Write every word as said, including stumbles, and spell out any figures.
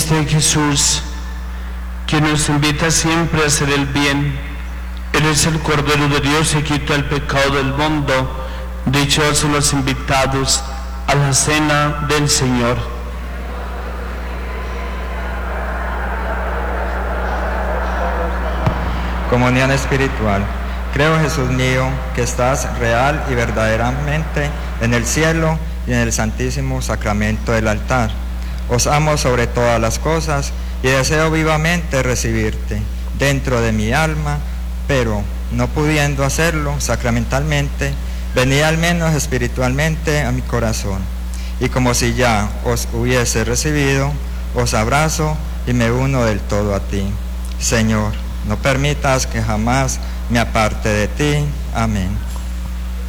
Este Jesús, que nos invita siempre a hacer el bien, eres el Cordero de Dios que quita el pecado del mundo. Dichosos los invitados a la cena del Señor. Comunión espiritual. Creo, Jesús mío, que estás real y verdaderamente en el cielo y en el santísimo sacramento del altar. Os amo sobre todas las cosas y deseo vivamente recibirte dentro de mi alma, pero no pudiendo hacerlo sacramentalmente, venid al menos espiritualmente a mi corazón. Y como si ya os hubiese recibido, os abrazo y me uno del todo a ti. Señor, no permitas que jamás me aparte de ti. Amén.